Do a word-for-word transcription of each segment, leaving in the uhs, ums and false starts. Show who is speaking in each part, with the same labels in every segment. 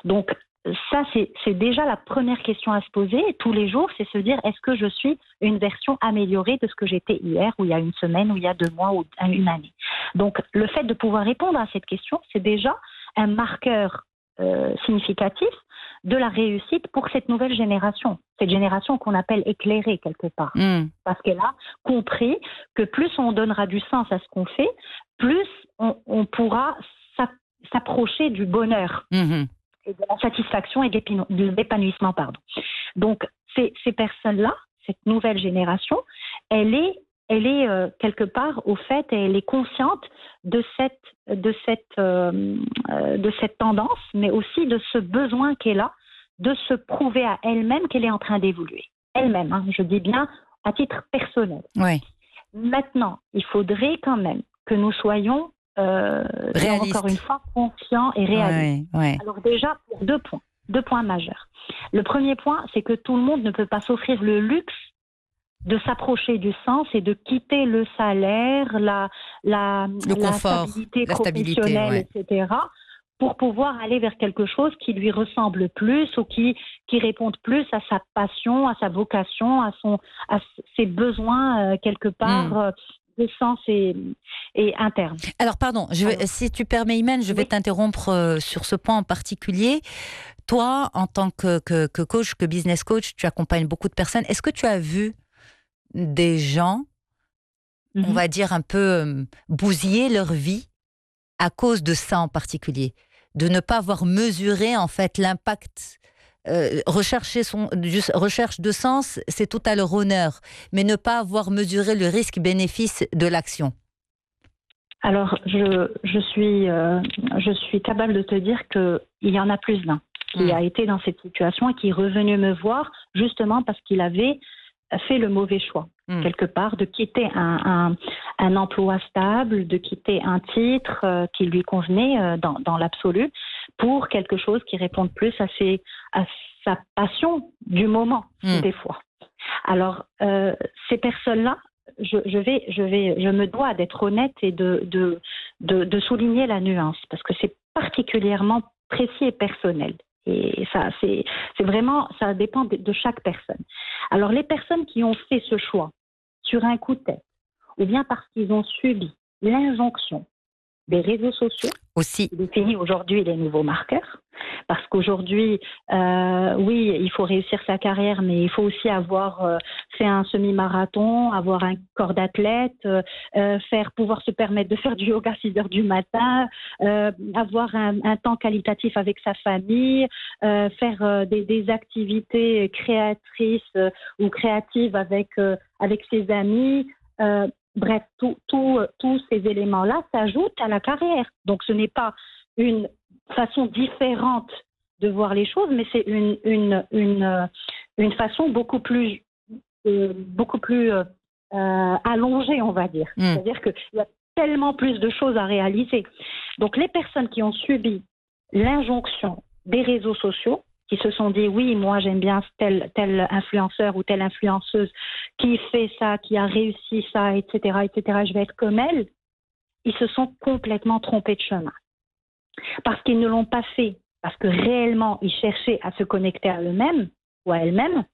Speaker 1: Donc, ça, c'est, c'est déjà la première question à se poser tous les jours, c'est se dire, est-ce que je suis une version améliorée de ce que j'étais hier, ou il y a une semaine, ou il y a deux mois, ou une année. Donc, le fait de pouvoir répondre à cette question, c'est déjà un marqueur euh, significatif de la réussite pour cette nouvelle génération. Cette génération qu'on appelle éclairée, quelque part.
Speaker 2: Mmh.
Speaker 1: Parce qu'elle a compris que plus on donnera du sens à ce qu'on fait, plus on, on pourra s'approcher du bonheur.
Speaker 2: Mmh.
Speaker 1: Et de la satisfaction et de l'épanouissement, pardon. Donc, ces, ces personnes-là, cette nouvelle génération, elle est, elle est euh, quelque part, au fait, elle est consciente de cette, de cette, euh, de cette tendance, mais aussi de ce besoin qu'elle a de se prouver à elle-même qu'elle est en train d'évoluer. Elle-même, hein, je dis bien à titre personnel.
Speaker 2: Oui.
Speaker 1: Maintenant, il faudrait quand même que nous soyons Euh, encore une fois, conscient et réaliste.
Speaker 2: Ouais, ouais.
Speaker 1: Alors déjà, pour deux points, deux points majeurs. Le premier point, c'est que tout le monde ne peut pas s'offrir le luxe de s'approcher du sens et de quitter le salaire, la, la,
Speaker 2: le
Speaker 1: la
Speaker 2: confort,
Speaker 1: stabilité
Speaker 2: la stabilité,
Speaker 1: professionnelle,
Speaker 2: ouais.
Speaker 1: et cetera, pour pouvoir aller vers quelque chose qui lui ressemble plus ou qui, qui réponde plus à sa passion, à sa vocation, à, son, à ses besoins, euh, quelque part, mmh. euh, de sens et, et interne.
Speaker 2: Alors, pardon, je vais, Alors, si tu permets, Imen, je vais oui. t'interrompre euh, sur ce point en particulier. Toi, en tant que, que, que coach, que business coach, tu accompagnes beaucoup de personnes. Est-ce que tu as vu des gens, mm-hmm. on va dire, un peu euh, bousiller leur vie à cause de ça en particulier, de ne pas avoir mesuré, en fait, l'impact. Euh, rechercher son, recherche de sens, c'est tout à leur honneur, mais ne pas avoir mesuré le risque-bénéfice de l'action.
Speaker 1: Alors, je, je, suis, euh, je suis capable de te dire qu'il y en a plus d'un qui mmh. a été dans cette situation et qui est revenu me voir justement parce qu'il avait fait le mauvais choix, mmh. quelque part, de quitter un, un, un emploi stable, de quitter un titre euh, qui lui convenait euh, dans, dans l'absolu, pour quelque chose qui réponde plus à, ses, à sa passion du moment, mmh. des fois. Alors, euh, ces personnes-là, je, je, vais, je, vais, je me dois d'être honnête et de, de, de, de souligner la nuance, parce que c'est particulièrement précis et personnel. Et ça, c'est, c'est vraiment, ça dépend de, de chaque personne. Alors, les personnes qui ont fait ce choix sur un coup de tête, ou bien parce qu'ils ont subi l'injonction des réseaux sociaux,
Speaker 2: aussi,
Speaker 1: qui définit aujourd'hui les nouveaux marqueurs, parce qu'aujourd'hui, euh, oui, il faut réussir sa carrière, mais il faut aussi avoir euh, fait un semi-marathon, avoir un corps d'athlète, euh, faire, pouvoir se permettre de faire du yoga à six heures du matin, euh, avoir un, un temps qualitatif avec sa famille, euh, faire euh, des, des activités créatrices euh, ou créatives avec, euh, avec ses amis. Euh, bref, tous tout, tout ces éléments-là s'ajoutent à la carrière. Donc, ce n'est pas une façon différente de voir les choses, mais c'est une, une, une, une façon beaucoup plus, euh, beaucoup plus euh, allongée, on va dire. Mmh. C'est-à-dire qu'il y a tellement plus de choses à réaliser. Donc, les personnes qui ont subi l'injonction des réseaux sociaux, qui se sont dit, oui, moi j'aime bien tel, tel influenceur ou telle influenceuse qui fait ça, qui a réussi ça, et cetera, et cetera, je vais être comme elle, ils se sont complètement trompés de chemin. Parce qu'ils ne l'ont pas fait, parce que réellement, ils cherchaient à se connecter à eux-mêmes ou à elles-mêmes,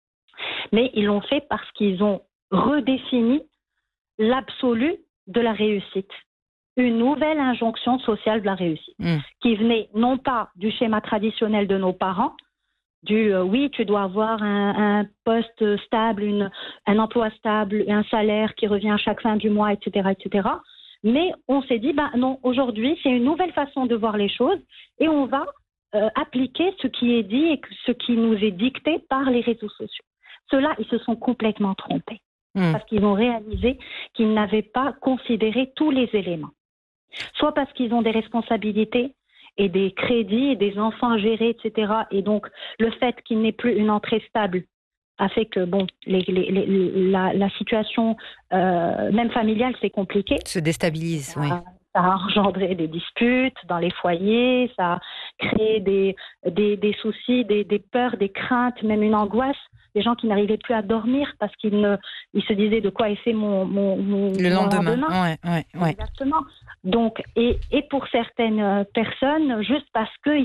Speaker 1: mais ils l'ont fait parce qu'ils ont redéfini l'absolu de la réussite. Une nouvelle injonction sociale de la réussite, mmh. qui venait non pas du schéma traditionnel de nos parents, du euh, oui, tu dois avoir un, un poste stable, une, un emploi stable, un salaire qui revient à chaque fin du mois, et cetera, et cetera. Mais on s'est dit, ben non, aujourd'hui, c'est une nouvelle façon de voir les choses et on va euh, appliquer ce qui est dit et ce qui nous est dicté par les réseaux sociaux. Ceux-là, ils se sont complètement trompés mmh. parce qu'ils ont réalisé qu'ils n'avaient pas considéré tous les éléments. Soit parce qu'ils ont des responsabilités et des crédits et des enfants à gérer, et cetera. Et donc, le fait qu'il n'ait plus une entrée stable a fait que, bon, les, les, les, la, la situation, euh, même familiale, c'est compliqué.
Speaker 2: Se déstabilise,
Speaker 1: ça,
Speaker 2: oui.
Speaker 1: Ça a engendré des disputes dans les foyers, ça a créé des, des, des soucis, des, des peurs, des craintes, même une angoisse. Des gens qui n'arrivaient plus à dormir parce qu'ils ne, ils se disaient de quoi est fait mon, mon, mon,
Speaker 2: le
Speaker 1: mon
Speaker 2: lendemain.
Speaker 1: lendemain.
Speaker 2: Ouais, ouais, ouais.
Speaker 1: Exactement. Donc, et, et pour certaines personnes, juste parce qu'ils